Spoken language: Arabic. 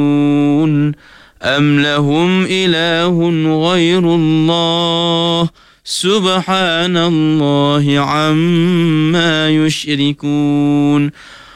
أم لهم إله غير الله سبحان الله عما يشركون